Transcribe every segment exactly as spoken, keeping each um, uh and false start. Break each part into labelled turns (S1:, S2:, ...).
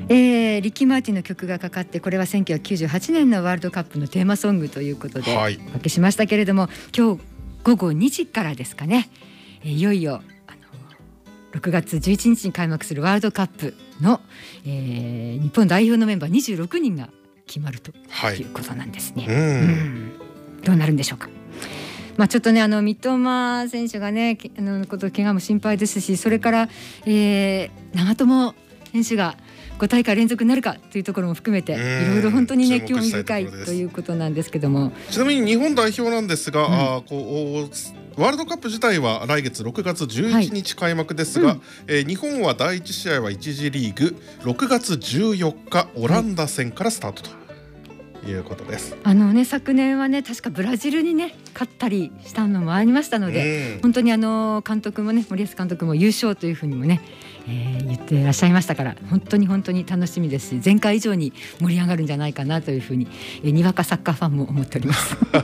S1: えー、リッキー・マーティンの曲がかかって、これはせんきゅうひゃくきゅうじゅうはちねんのワールドカップのテーマソングということで、はい、おかけしましたけれども、今日ごごにじからですかね、いよいよあのろくがつじゅういちにちに開幕するワールドカップの、えー、日本代表のメンバーにじゅうろくにんが決まるということなんですね、はい、うんうんどうなるんでしょうか。まあ、ちょっとね、あの三笘選手がね、あのこと怪我も心配ですし、それから、えー、長友選手がご大会連続になるかというところも含めて、いろいろ本当にね興味深いということなんですけども、
S2: ちなみに日本代表なんですが、うん、あこうワールドカップ自体は来月ろくがつじゅういちにち開幕ですが、はいうんえー、日本はだいいち試合はいち次リーグろくがつじゅうよっかオランダ戦からスタートということです。
S1: あのね、昨年はね確かブラジルにね勝ったりしたのもありましたので、うん、本当にあの監督もね森保監督も優勝というふうにもね、えー、言っていらっしゃいましたから、本当に本当に楽しみですし、前回以上に盛り上がるんじゃないかなというふうに、えー、にわかサッカーファンも思っております、はい、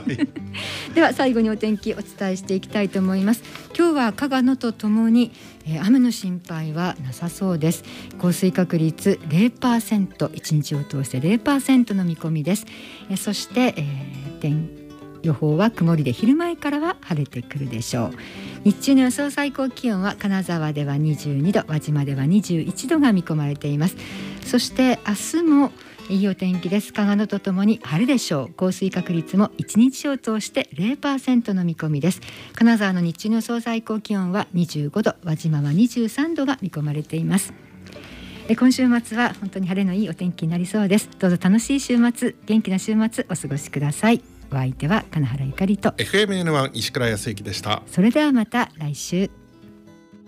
S1: では最後にお天気お伝えしていきたいと思います。今日は加賀野とともに、えー、雨の心配はなさそうです。降水確率 ゼロパーセント、いちにちを通して ゼロパーセント の見込みです。えー、そして、えー、天予報は曇りで、昼前からは晴れてくるでしょう。日中の予想最高気温は金沢ではにじゅうにど、輪島ではにじゅういちどが見込まれています。そして明日もいいお天気です。加賀野とともに晴れでしょう。降水確率もいちにちを通して ゼロパーセント の見込みです。金沢の日中の予想最高気温はにじゅうごど、輪島はにじゅうさんどが見込まれています。今週末は本当に晴れのいいお天気になりそうです。どうぞ楽しい週末、元気な週末お過ごしください。お相手は金原ゆかりと
S2: エフエムエヌワン 石倉康之でした。
S1: それではまた来週。